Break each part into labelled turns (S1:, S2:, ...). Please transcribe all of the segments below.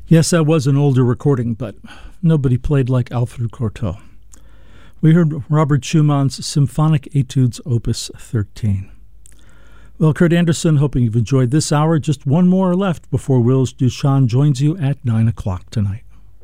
S1: Yes, that was an older recording, but nobody played like Alfred Cortot. We heard Robert Schumann's Symphonic Etudes, Opus 13. Well, Kurt Anderson, hoping you've enjoyed this hour. Just one more left before Wills Duchamp joins you at 9 o'clock tonight.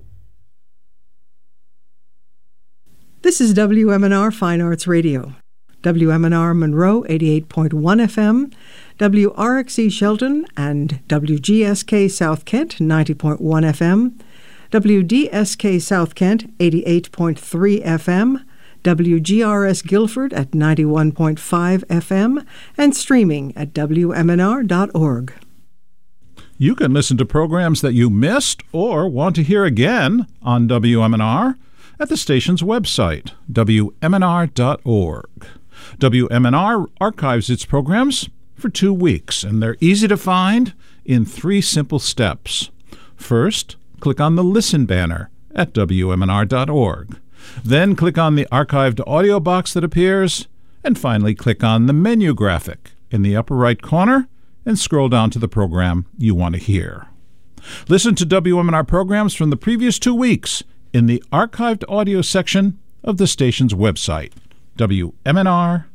S2: This is WMNR Fine Arts Radio. WMNR Monroe 88.1 FM, WRXE Shelton and WGSK South Kent 90.1 FM, WDSK South Kent 88.3 FM, WGRS Guilford at 91.5 FM, and streaming at WMNR.org.
S3: You can listen to programs that you missed or want to hear again on WMNR at the station's website, WMNR.org. WMNR archives its programs for 2 weeks, and they're easy to find in 3 simple steps. First, click on the Listen banner at WMNR.org. Then click on the archived audio box that appears, and finally click on the menu graphic in the upper right corner and scroll down to the program you want to hear. Listen to WMNR programs from the previous 2 weeks in the archived audio section of the station's website, WMNR.org.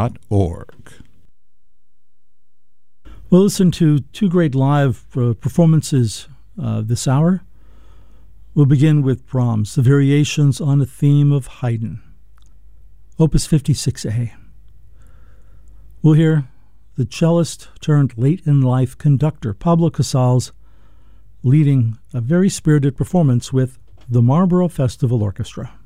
S1: We'll listen to 2 great live performances this hour. We'll begin with Brahms, the Variations on a Theme of Haydn, Opus 56A. We'll hear the cellist turned late-in-life conductor Pablo Casals leading a very spirited performance with the Marlborough Festival Orchestra.